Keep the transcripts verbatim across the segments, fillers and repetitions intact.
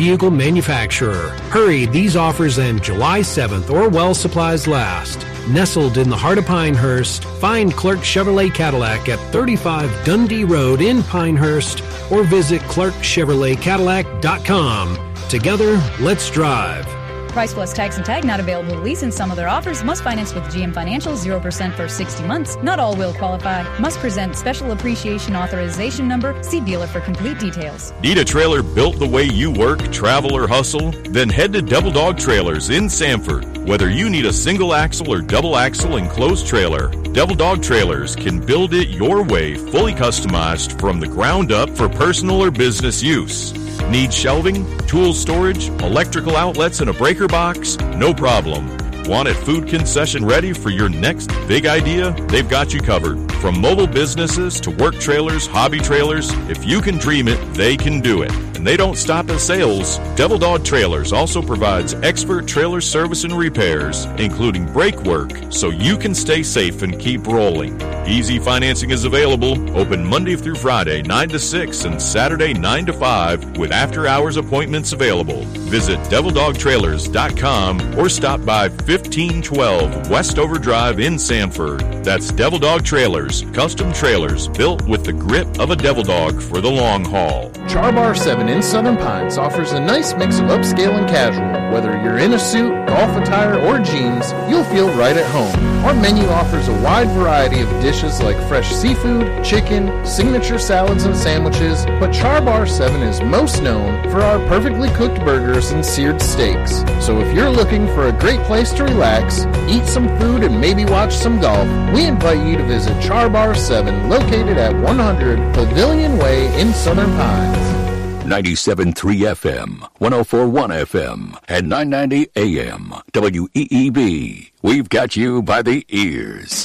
vehicle manufacturer. Hurry, these offers end July seventh or while supplies last. Nestled in the heart of Pinehurst, find Clark Chevrolet Cadillac at thirty-five Dundee Road in Pinehurst or visit clark chevrolet cadillac dot com. Together, let's drive. Price plus tax and tag not available to lease in some other offers. Must finance with G M Financial, zero percent for sixty months. Not all will qualify. Must present special appreciation authorization number. See dealer for complete details. Need a trailer built the way you work, travel, or hustle? Then head to Devil Dog Trailers in Sanford. Whether you need a single axle or double axle enclosed trailer, Devil Dog Trailers can build it your way, fully customized from the ground up for personal or business use. Need shelving, tool storage, electrical outlets, and a breaker box? No problem. Want it food concession ready for your next big idea? They've got you covered. From mobile businesses to work trailers, hobby trailers, if you can dream it, they can do it. And they don't stop at sales. Devil Dog Trailers also provides expert trailer service and repairs, including brake work, so you can stay safe and keep rolling. Easy financing is available, open Monday through Friday, nine to six, and Saturday, nine to five, with after-hours appointments available. Visit devil dog trailers dot com or stop by fifteen twelve Westover Drive in Sanford. That's Devil Dog Trailers, custom trailers built with the grip of a devil dog for the long haul. Charbar seven in Southern Pines offers a nice mix of upscale and casual. Whether you're in a suit, golf attire, or jeans, you'll feel right at home. Our menu offers a wide variety of dishes like fresh seafood, chicken, signature salads and sandwiches, but Charbar seven is most known for our perfectly cooked burgers and seared steaks. So if you're looking for a great place to relax, eat some food, and maybe watch some golf, we invite you to visit Charbar seven, located at one hundred Pavilion Way in Southern Pines. ninety-seven point three F M, one oh four point one F M, and nine ninety A M. W E E B. We've got you by the ears.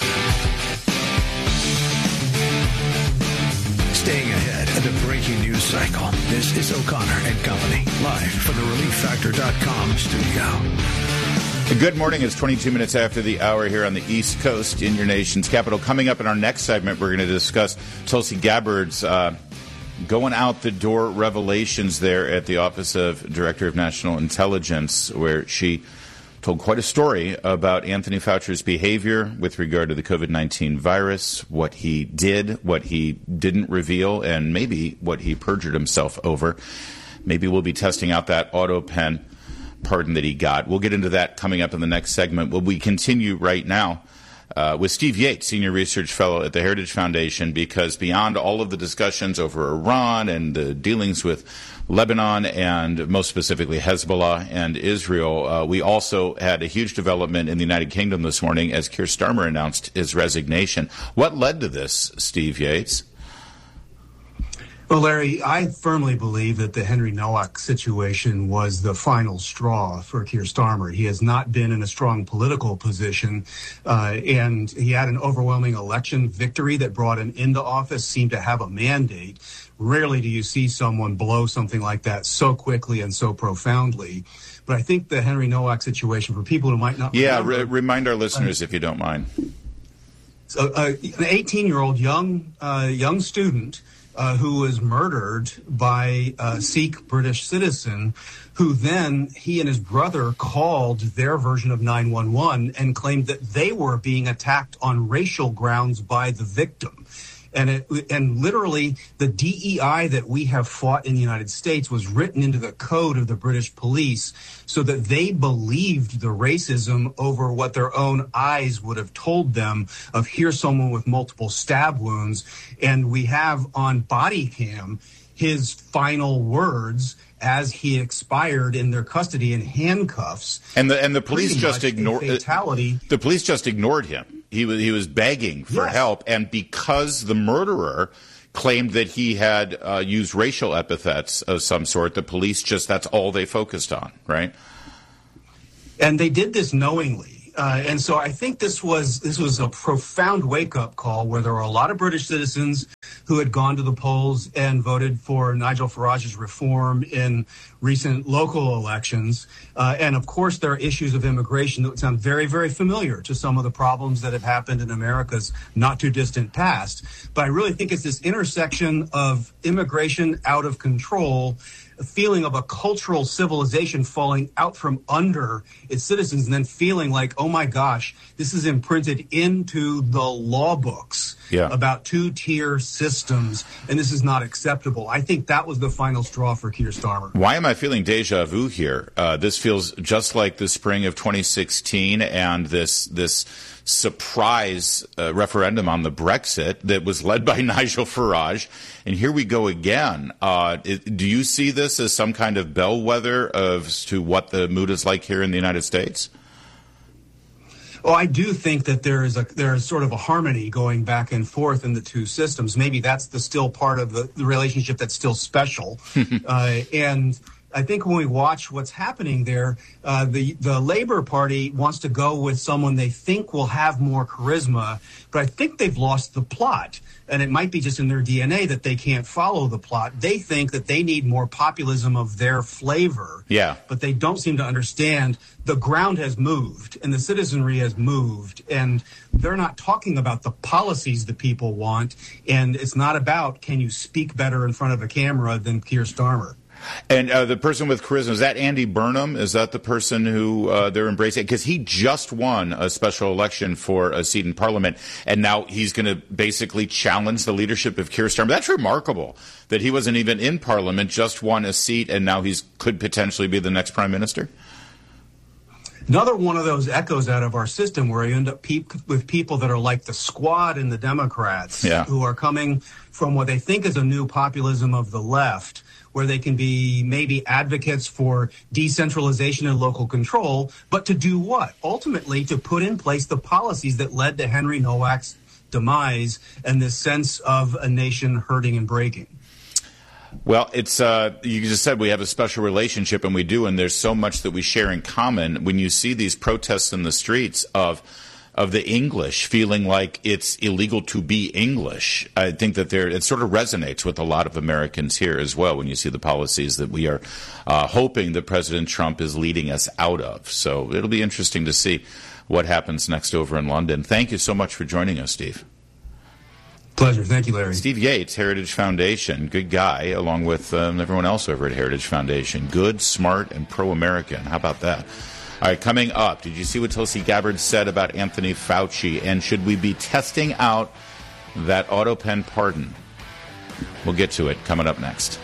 Staying ahead of the breaking news cycle. This is O'Connor and Company, live from the relief factor dot com studio. Good morning. It's twenty-two minutes after the hour here on the East Coast in your nation's capital. Coming up in our next segment, we're going to discuss Tulsi Gabbard's uh, going out the door revelations there at the Office of Director of National Intelligence, where she told quite a story about Anthony Fauci's behavior with regard to the covid nineteen virus, what he did, what he didn't reveal, and maybe what he perjured himself over. Maybe we'll be testing out that auto pen pardon that he got. We'll get into that coming up in the next segment. Will we continue right now uh, with Steve Yates, Senior Research Fellow at the Heritage Foundation, because beyond all of the discussions over Iran and the dealings with Lebanon and most specifically Hezbollah and Israel, uh, we also had a huge development in the United Kingdom this morning as Keir Starmer announced his resignation. What led to this, Steve Yates? Well, Larry, I firmly believe that the Henry Nowak situation was the final straw for Keir Starmer. He has not been in a strong political position, uh, and he had an overwhelming election victory that brought him into office, seemed to have a mandate. Rarely do you see someone blow something like that so quickly and so profoundly. But I think the Henry Nowak situation, for people who might not Yeah, remember, re- remind our listeners, uh, if you don't mind. So, uh, an eighteen-year-old young uh, young student Uh, who was murdered by a Sikh British citizen, who then he and his brother called their version of nine one one and claimed that they were being attacked on racial grounds by the victim. And it, and literally the D E I that we have fought in the United States was written into the code of the British police so that they believed the racism over what their own eyes would have told them of here's someone with multiple stab wounds. And we have on body cam his final words as he expired in their custody in handcuffs. And the and the police Pretty just much a ignored fatality. The police just ignored him. He was he was begging for Yes. help, and because the murderer claimed that he had uh, used racial epithets of some sort, the police just that's all they focused on, right? And they did this knowingly. Uh, and so I think this was this was a profound wake-up call where there were a lot of British citizens who had gone to the polls and voted for Nigel Farage's reform in recent local elections. Uh, and, of course, there are issues of immigration that would sound very, very familiar to some of the problems that have happened in America's not-too-distant past. But I really think it's this intersection of immigration out of control, a feeling of a cultural civilization falling out from under its citizens, and then feeling like, oh my gosh, this is imprinted into the law books yeah. about two-tier systems, and this is not acceptable. I think that was the final straw for Keir Starmer. Why am I feeling deja vu here? Uh, this feels just like the spring of twenty sixteen and this this surprise uh, referendum on the Brexit that was led by Nigel Farage. And here we go again. Uh, it, do you see this as some kind of bellwether of to what the mood is like here in the United States? Well, I do think that there is a there is sort of a harmony going back and forth in the two systems. Maybe that's the still part of the, the relationship that's still special. uh, and I think when we watch what's happening there, uh, the, the Labour Party wants to go with someone they think will have more charisma, but I think they've lost the plot. And it might be just in their D N A that they can't follow the plot. They think that they need more populism of their flavor. Yeah. But they don't seem to understand the ground has moved and the citizenry has moved. And they're not talking about the policies that people want. And it's not about can you speak better in front of a camera than Keir Starmer. And uh, the person with charisma, is that Andy Burnham? Is that the person who uh, they're embracing? Because he just won a special election for a seat in Parliament, and now he's going to basically challenge the leadership of Keir Starmer. That's remarkable that he wasn't even in Parliament, just won a seat, and now he could potentially be the next Prime Minister. Another one of those echoes out of our system where you end up pe- with people that are like the Squad and the Democrats yeah. who are coming from what they think is a new populism of the left, where they can be maybe advocates for decentralization and local control, but to do what? Ultimately, to put in place the policies that led to Henry Nowak's demise and this sense of a nation hurting and breaking. Well, it's uh, you just said we have a special relationship, and we do, and there's so much that we share in common. When you see these protests in the streets of of the English feeling like it's illegal to be English, I think that there it sort of resonates with a lot of Americans here as well when you see the policies that we are uh, hoping that President Trump is leading us out of. So it'll be interesting to see what happens next over in London. Thank you so much for joining us, Steve. Pleasure. Thank you, Larry. Steve Yates, Heritage Foundation, good guy, along with um, everyone else over at Heritage Foundation. Good, smart, and pro-American. How about that? All right, coming up, did you see what Tulsi Gabbard said about Anthony Fauci? And should we be testing out that AutoPen pardon? We'll get to it coming up next.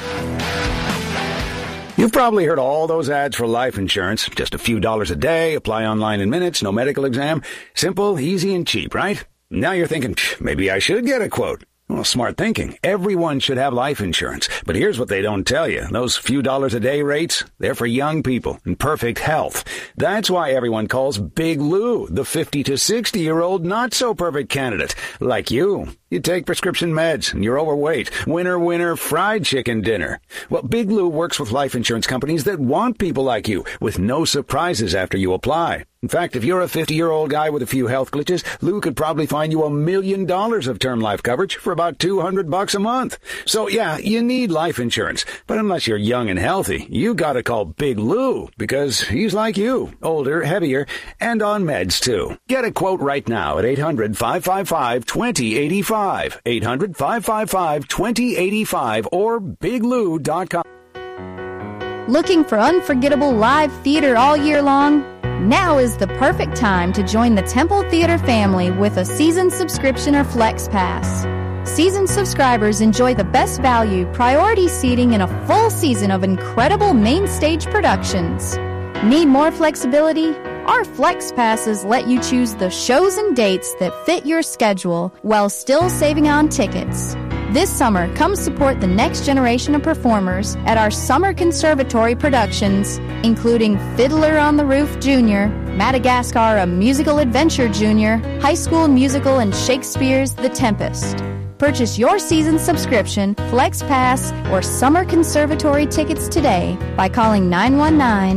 You've probably heard all those ads for life insurance. Just a few dollars a day, apply online in minutes, no medical exam. Simple, easy, and cheap, right? Now you're thinking, maybe I should get a quote. Well, smart thinking. Everyone should have life insurance. But here's what they don't tell you. Those few dollars a day rates, they're for young people in perfect health. That's why everyone calls Big Lou the fifty to sixty-year-old not-so-perfect candidate. Like you. You take prescription meds and you're overweight. Winner, winner, fried chicken dinner. Well, Big Lou works with life insurance companies that want people like you with no surprises after you apply. In fact, if you're a fifty-year-old guy with a few health glitches, Lou could probably find you a million dollars of term life coverage for about two hundred bucks a month. So, yeah, you need life insurance. But unless you're young and healthy, you gotta call Big Lou because he's like you, older, heavier, and on meds, too. Get a quote right now at eight hundred, five five five, two zero eight five, eight hundred, five five five, two zero eight five, or big lou dot com. Looking for unforgettable live theater all year long? Now is the perfect time to join the Temple Theater family with a season subscription or Flex Pass. Season subscribers enjoy the best value, priority seating, and a full season of incredible main stage productions. Need more flexibility? Our Flex Passes let you choose the shows and dates that fit your schedule while still saving on tickets. This summer, come support the next generation of performers at our Summer Conservatory productions, including Fiddler on the Roof Junior, Madagascar, A Musical Adventure Junior, High School Musical, and Shakespeare's The Tempest. Purchase your season subscription, Flex Pass, or Summer Conservatory tickets today by calling nine one nine,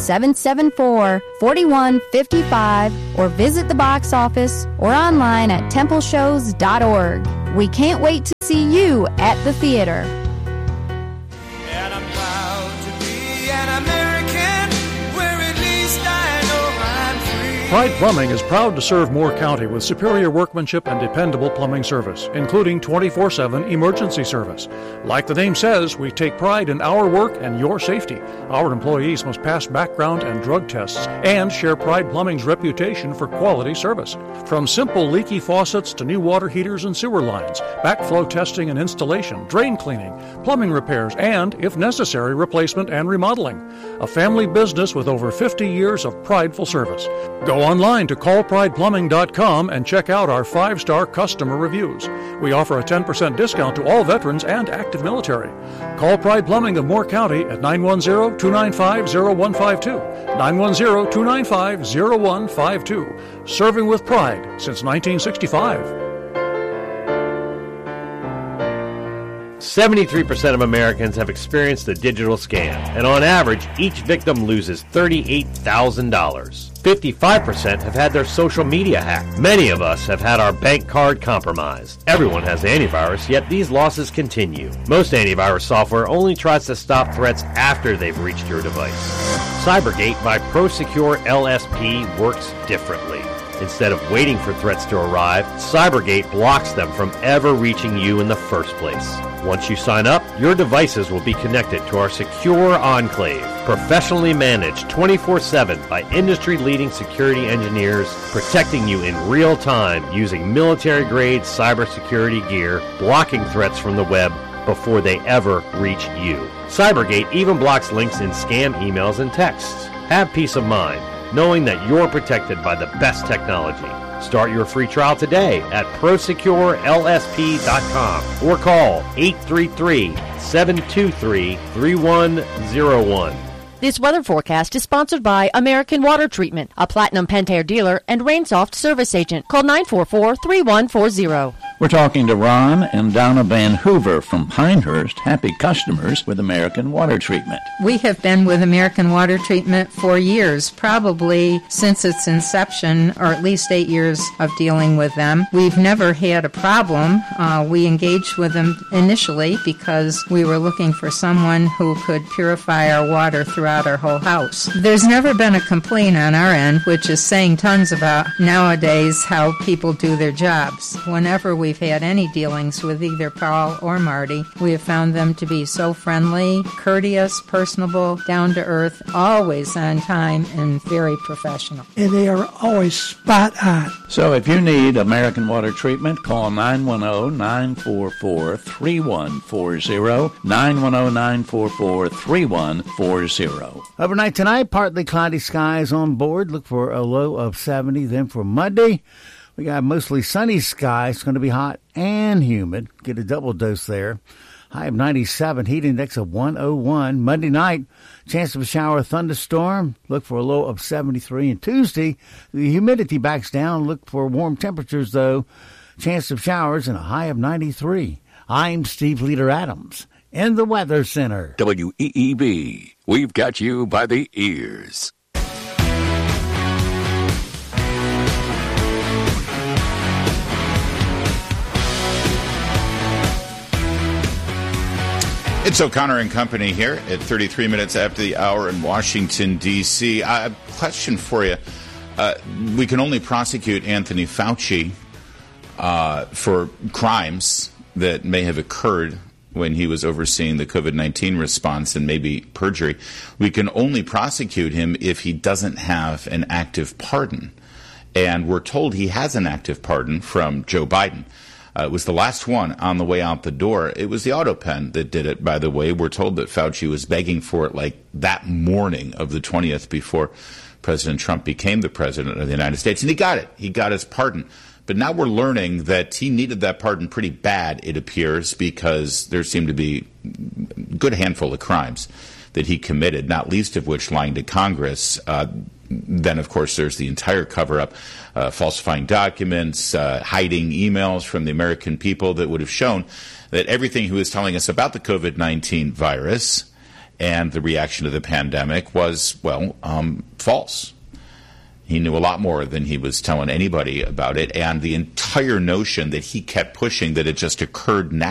seven seven four, four one five five or visit the box office or online at temple shows dot org. We can't wait to see you at the theater. And I'm proud to be an American, where at least I know I'm free. Pride Plumbing is proud to serve Moore County with superior workmanship and dependable plumbing service, including twenty-four seven emergency service. Like the name says, we take pride in our work and your safety. Our employees must pass background and drug tests and share Pride Plumbing's reputation for quality service. From simple leaky faucets to new water heaters and sewer lines, backflow testing and installation, drain cleaning, plumbing repairs, and, if necessary, replacement and remodeling. A family business with over fifty years of prideful service. Go online to call pride plumbing dot com and check out our five-star customer reviews. We offer a ten percent discount to all veterans and active military. Call Pride Plumbing of Moore County at nine one zero, two nine five, zero one five two. nine one zero, two nine five, zero one five two. Serving with pride since nineteen sixty-five. seventy-three percent of Americans have experienced a digital scam, and on average, each victim loses thirty-eight thousand dollars. fifty-five percent have had their social media hacked. Many of us have had our bank card compromised. Everyone has antivirus, yet these losses continue. Most antivirus software only tries to stop threats after they've reached your device. Cybergate by ProSecure L S P works differently. Instead of waiting for threats to arrive, Cybergate blocks them from ever reaching you in the first place. Once you sign up, your devices will be connected to our secure enclave, professionally managed twenty-four seven by industry-leading security engineers, protecting you in real time using military-grade cybersecurity gear, blocking threats from the web before they ever reach you. Cybergate even blocks links in scam emails and texts. Have peace of mind, knowing that you're protected by the best technology. Start your free trial today at pro secure L S P dot com or call eight three three, seven two three, three one zero one. This weather forecast is sponsored by American Water Treatment, a Platinum Pentair dealer and Rainsoft service agent. Call nine four four, three one four zero. We're talking to Ron and Donna Van Hoover from Pinehurst, happy customers with American Water Treatment. We have been with American Water Treatment for years, probably since its inception, or at least eight years of dealing with them. We've never had a problem. Uh, we engaged with them initially because we were looking for someone who could purify our water throughout our whole house. There's never been a complaint on our end, which is saying tons about nowadays how people do their jobs. Whenever we've had any dealings with either Paul or Marty, we have found them to be so friendly, courteous, personable, down to earth, always on time, and very professional. And they are always spot on. So if you need American Water Treatment, call nine one zero, nine four four, three one four zero, nine one zero, nine four four, three one four zero. Overnight tonight, partly cloudy skies on board. Look for a low of seventy. Then for Monday, we got mostly sunny skies. It's going to be hot and humid. Get a double dose there. High of ninety-seven, heat index of one oh one. Monday night, chance of a shower or thunderstorm. Look for a low of seventy-three. And Tuesday, the humidity backs down. Look for warm temperatures, though. Chance of showers and a high of ninety-three. I'm Steve Leader Adams in the Weather Center. W E E B. We've got you by the ears. It's O'Connor and Company here at thirty-three minutes after the hour in Washington, D C Uh, a question for you. Uh, we can only prosecute Anthony Fauci uh, for crimes that may have occurred when he was overseeing the COVID nineteen response and maybe perjury. We can only prosecute him if he doesn't have an active pardon. And we're told he has an active pardon from Joe Biden. Uh, it was the last one on the way out the door. It was the AutoPen that did it, by the way. We're told that Fauci was begging for it like that morning of the twentieth before President Trump became the president of the United States. And he got it. He got his pardon. But now we're learning that he needed that pardon pretty bad, it appears, because there seemed to be a good handful of crimes that he committed, not least of which lying to Congress. Uh, then, of course, there's the entire cover-up, uh, falsifying documents, uh, hiding emails from the American people that would have shown that everything he was telling us about the COVID nineteen virus and the reaction to the pandemic was, well, um, false. He knew a lot more than he was telling anybody about it, and the entire notion that he kept pushing that it just occurred